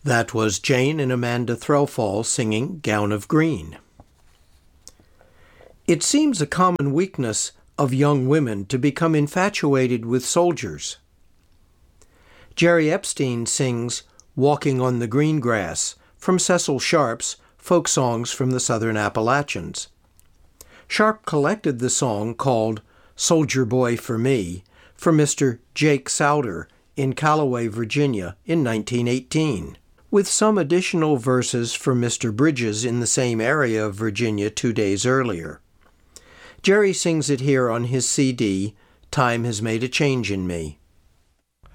That was Jane and Amanda Threlfall singing Gown of Green. It seems a common weakness of young women to become infatuated with soldiers. Jerry Epstein sings Walking on the Green Grass from Cecil Sharp's Folk Songs from the Southern Appalachians. Sharp collected the song called Soldier Boy for Me for Mr. Jake Souder in Callaway, Virginia in 1918, with some additional verses for Mr. Bridges in the same area of Virginia 2 days earlier. Jerry sings it here on his CD, Time Has Made a Change in Me.